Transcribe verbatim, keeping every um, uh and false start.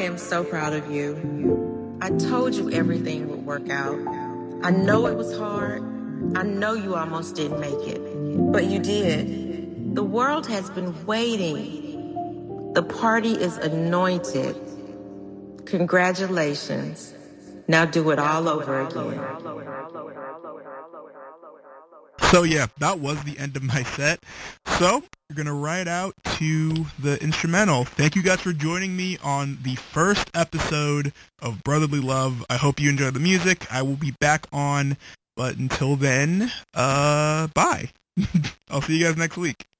am so proud of you. I told you everything would work out. I know it was hard. I know you almost didn't make it, but you did. The world has been waiting. The party is anointed. Congratulations. Now do it all over again. So yeah, that was the end of my set. So we're going to ride out to the instrumental. Thank you guys for joining me on the first episode of Brotherly Love. I hope you enjoy the music. I will be back on, but until then, uh, bye. I'll see you guys next week.